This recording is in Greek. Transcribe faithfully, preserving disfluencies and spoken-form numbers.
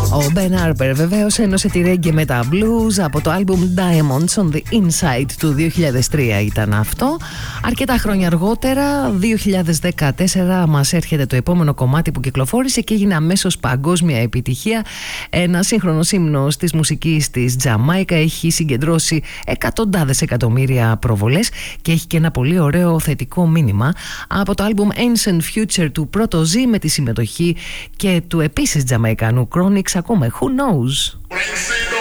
Ο Ben Harper βεβαίως ένωσε τη reggae με τα blues από το album Diamonds on the Inside του δύο χιλιάδες τρία ήταν αυτό. Αρκετά χρόνια αργότερα, δύο χιλιάδες δεκατέσσερα, μας έρχεται το επόμενο κομμάτι που κυκλοφόρησε και έγινε αμέσως παγκόσμια επιτυχία. Ένα σύγχρονος ύμνος της μουσικής της Τζαμάικα, έχει συγκεντρώσει εκατοντάδες εκατομμύρια προβολές και έχει και ένα πολύ ωραίο θετικό μήνυμα από το album Ancient Future του Proto Z με τη συμμετοχή και του επίσης Τζαμαϊκανού Chronixx. Ακούμε Who Knows.